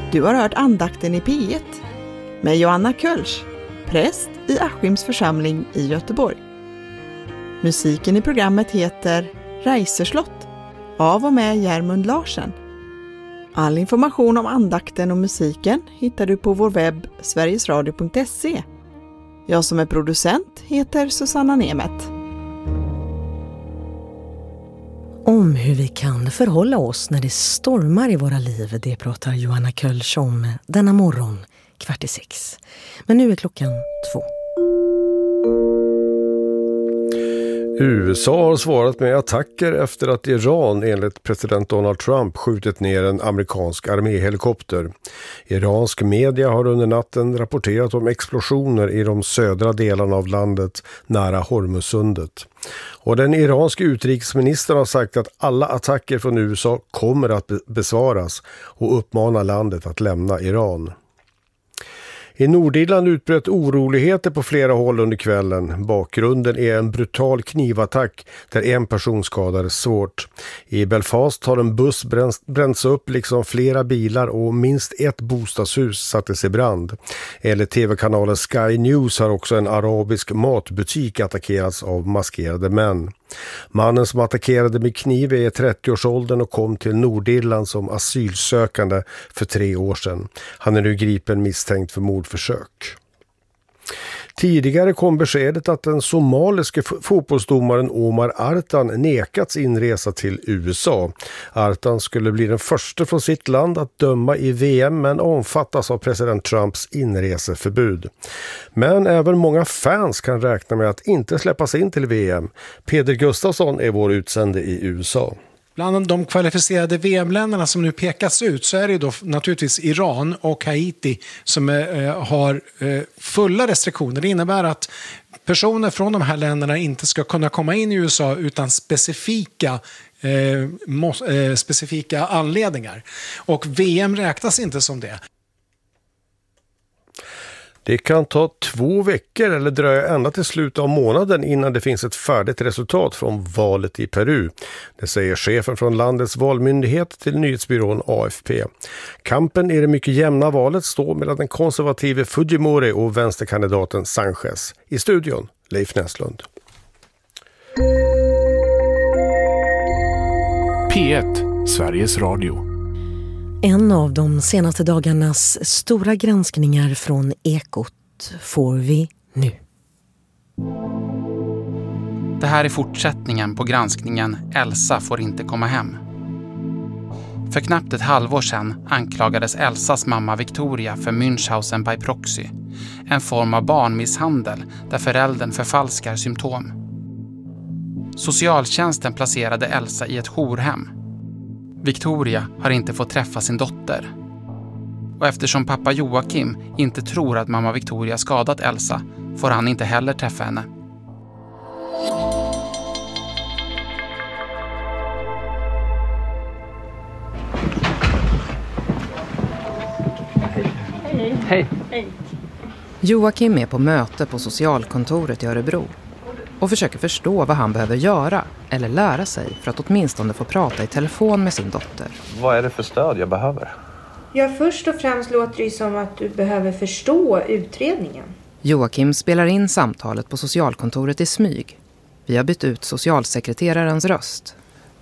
Du har hört andakten i P1 med Johanna Kölsch, präst i Askims församling i Göteborg. Musiken i programmet heter Reiserslott av och med Järmund Larsen. All information om andakten och musiken hittar du på vår webb sverigesradio.se. Jag som är producent heter Susanna Nemet. Om hur vi kan förhålla oss när det stormar i våra liv, det pratar Johanna Kölsch om denna morgon, 5:45. Men nu är klockan 2. USA har svarat med attacker efter att Iran enligt president Donald Trump skjutit ner en amerikansk arméhelikopter. Iransk media har under natten rapporterat om explosioner i de södra delarna av landet nära Hormuzsundet. Och den iranske utrikesministern har sagt att alla attacker från USA kommer att besvaras och uppmanar landet att lämna Iran. I Nordirland utbröt oroligheter på flera håll under kvällen. Bakgrunden är en brutal knivattack där en person skadades svårt. I Belfast har en buss bränts upp liksom flera bilar och minst ett bostadshus sattes i brand. Enligt tv-kanalen Sky News har också en arabisk matbutik attackerats av maskerade män. Mannen som attackerade med kniv är i 30-årsåldern och kom till Nordirland som asylsökande för 3 år sedan. Han är nu gripen misstänkt för mordförsök. Tidigare kom beskedet att den somaliske fotbollsdomaren Omar Artan nekats inresa till USA. Artan skulle bli den första från sitt land att döma i VM men omfattas av president Trumps inreseförbud. Men även många fans kan räkna med att inte släppas in till VM. Peder Gustafsson är vår utsände i USA. Bland de kvalificerade VM-länderna som nu pekas ut så är det då naturligtvis Iran och Haiti som har fulla restriktioner. Det innebär att personer från de här länderna inte ska kunna komma in i USA utan specifika anledningar. Och VM räknas inte som det. Det kan ta 2 veckor eller dröja ända till slutet av månaden innan det finns ett färdigt resultat från valet i Peru. Det säger chefen från landets valmyndighet till nyhetsbyrån AFP. Kampen i det mycket jämna valet står mellan den konservative Fujimori och vänsterkandidaten Sanchez. I studion, Leif Näslund. P1, Sveriges Radio. En av de senaste dagarnas stora granskningar från Ekot får vi nu. Det här är fortsättningen på granskningen Elsa får inte komma hem. För knappt ett halvår sedan anklagades Elsas mamma Victoria för Münchhausen by proxy, en form av barnmisshandel där föräldern förfalskar symptom. Socialtjänsten placerade Elsa i ett jourhem. Victoria har inte fått träffa sin dotter. Och eftersom pappa Joakim inte tror att mamma Victoria skadat Elsa får han inte heller träffa henne. Hej. Hej. Joakim är på möte på socialkontoret i Örebro och försöker förstå vad han behöver göra eller lära sig för att åtminstone få prata i telefon med sin dotter. Vad är det för stöd jag behöver? Ja, först och främst låter det som att du behöver förstå utredningen. Joakim spelar in samtalet på socialkontoret i smyg. Vi har bytt ut socialsekreterarens röst